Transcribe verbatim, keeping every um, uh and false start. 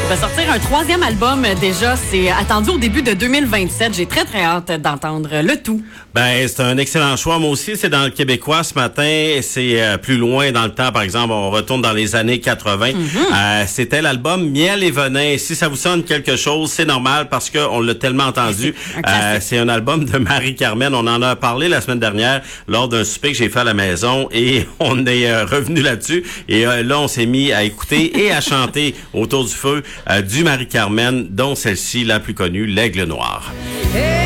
Il va sortir un troisième album déjà. C'est attendu au début de deux mille vingt-sept. J'ai très, très hâte d'entendre le tout. Ben, c'est un excellent choix. Moi aussi, c'est dans le Québécois ce matin. C'est euh, plus loin dans le temps, par exemple. On retourne dans les années quatre-vingts. Mm-hmm. Euh, c'était l'album Miel et Venin. Si ça vous sonne quelque chose, c'est normal parce que on l'a tellement entendu. C'est un, euh, c'est un album de Marie-Carmen. On en a parlé la semaine dernière lors d'un souper que j'ai fait à la maison et on est euh, revenu là-dessus. Et euh, là, on s'est mis à écouter et à chanter autour du feu euh, du Marie-Carmen, dont celle-ci, la plus connue, l'Aigle Noir. Hey!